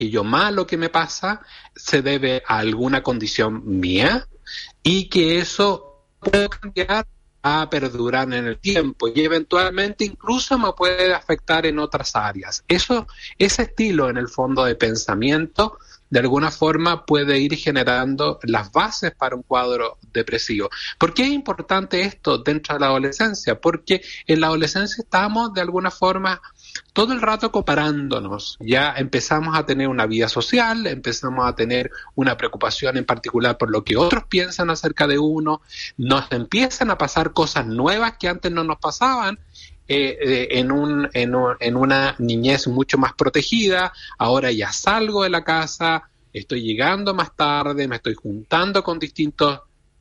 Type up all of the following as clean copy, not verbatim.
aquello malo que me pasa se debe a alguna condición mía y que eso puede cambiar a perdurar en el tiempo y eventualmente incluso me puede afectar en otras áreas. Ese estilo en el fondo de pensamiento de alguna forma puede ir generando las bases para un cuadro depresivo. ¿Por qué es importante esto dentro de la adolescencia? Porque en la adolescencia estamos de alguna forma todo el rato comparándonos. Ya empezamos a tener una vida social, empezamos a tener una preocupación en particular por lo que otros piensan acerca de uno, nos empiezan a pasar cosas nuevas que antes no nos pasaban. En una niñez mucho más protegida, ahora ya salgo de la casa, estoy llegando más tarde, me estoy juntando con distintos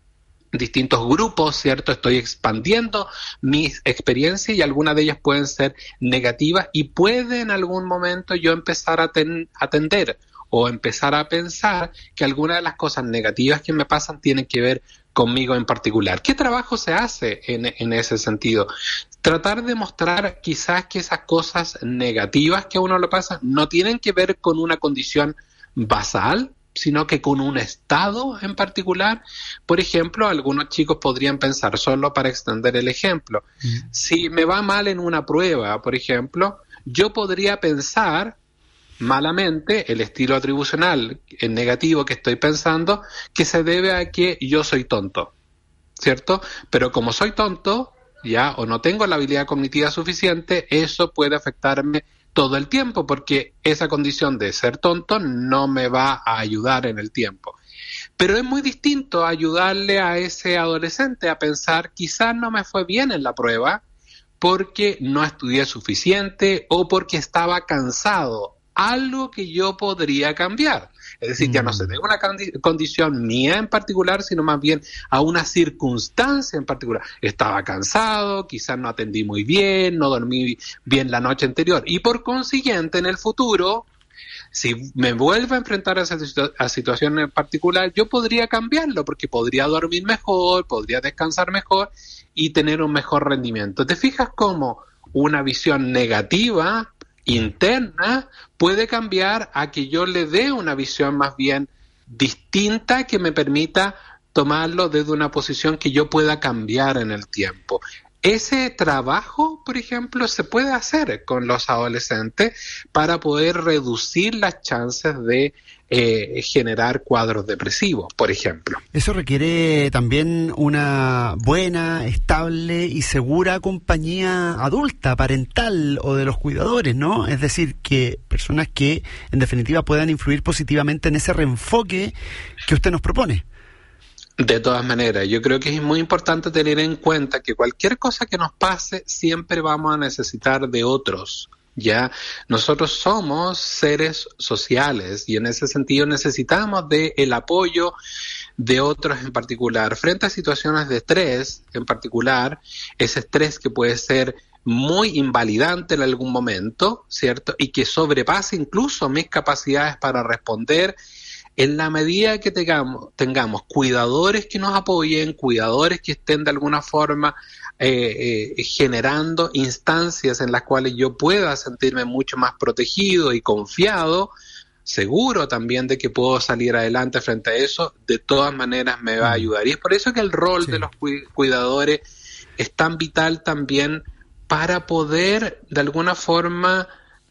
grupos, ¿cierto? Estoy expandiendo mis experiencias y algunas de ellas pueden ser negativas y puede en algún momento yo empezar a atender o empezar a pensar que algunas de las cosas negativas que me pasan tienen que ver conmigo en particular. ¿Qué trabajo se hace en ese sentido? Tratar de mostrar quizás que esas cosas negativas que a uno le pasan no tienen que ver con una condición basal, sino que con un estado en particular. Por ejemplo, algunos chicos podrían pensar, solo para extender el ejemplo, si me va mal en una prueba, por ejemplo, yo podría pensar malamente el estilo atribucional negativo que estoy pensando, que se debe a que yo soy tonto, ¿cierto? Pero como soy tonto, ya, o no tengo la habilidad cognitiva suficiente, eso puede afectarme todo el tiempo, porque esa condición de ser tonto no me va a ayudar en el tiempo. Pero es muy distinto ayudarle a ese adolescente a pensar, quizás no me fue bien en la prueba porque no estudié suficiente o porque estaba cansado, algo que yo podría cambiar. Es decir, ya no se debe a una condición mía en particular, sino más bien a una circunstancia en particular. Estaba cansado, quizás no atendí muy bien, no dormí bien la noche anterior. Y por consiguiente, en el futuro, si me vuelvo a enfrentar a esa situación en particular, yo podría cambiarlo, porque podría dormir mejor, podría descansar mejor y tener un mejor rendimiento. ¿Te fijas cómo una visión negativa interna puede cambiar a que yo le dé una visión más bien distinta que me permita tomarlo desde una posición que yo pueda cambiar en el tiempo? Ese trabajo, por ejemplo, se puede hacer con los adolescentes para poder reducir las chances de generar cuadros depresivos, por ejemplo. Eso requiere también una buena, estable y segura compañía adulta, parental o de los cuidadores, ¿no? Es decir, que personas que en definitiva puedan influir positivamente en ese reenfoque que usted nos propone. De todas maneras, yo creo que es muy importante tener en cuenta que cualquier cosa que nos pase siempre vamos a necesitar de otros. Ya nosotros somos seres sociales y en ese sentido necesitamos de el apoyo de otros en particular. Frente a situaciones de estrés en particular, ese estrés que puede ser muy invalidante en algún momento, ¿cierto? Y que sobrepasa incluso mis capacidades para responder. En la medida que tengamos cuidadores que nos apoyen, cuidadores que estén de alguna forma generando instancias en las cuales yo pueda sentirme mucho más protegido y confiado, seguro también de que puedo salir adelante frente a eso, de todas maneras me va a ayudar. Y es por eso que el rol de los cuidadores es tan vital también para poder de alguna forma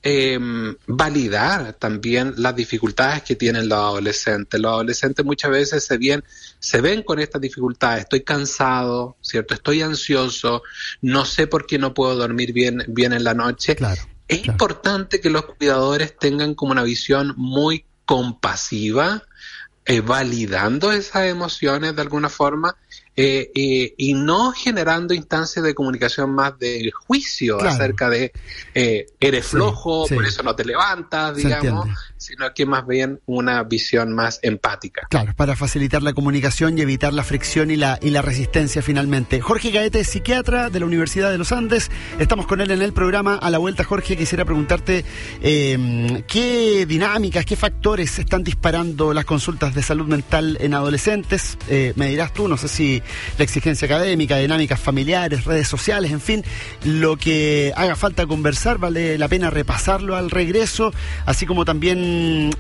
validar también las dificultades que tienen los adolescentes. Los adolescentes muchas veces se ven con estas dificultades. Estoy cansado, ¿cierto? Estoy ansioso, no sé por qué no puedo dormir bien en la noche. Claro, es importante que los cuidadores tengan como una visión muy compasiva, validando esas emociones de alguna forma, y no generando instancias de comunicación más de juicio acerca de eres flojo, por eso no te levantas, digamos, sino que más bien una visión más empática. Claro, para facilitar la comunicación y evitar la fricción y la resistencia finalmente. Jorge Gaete es psiquiatra de la Universidad de los Andes. Estamos con él en el programa. A la vuelta, Jorge, quisiera preguntarte qué dinámicas, qué factores están disparando las consultas de salud mental en adolescentes. Me dirás tú, no sé si la exigencia académica, dinámicas familiares, redes sociales, en fin, lo que haga falta conversar, vale la pena repasarlo al regreso, así como también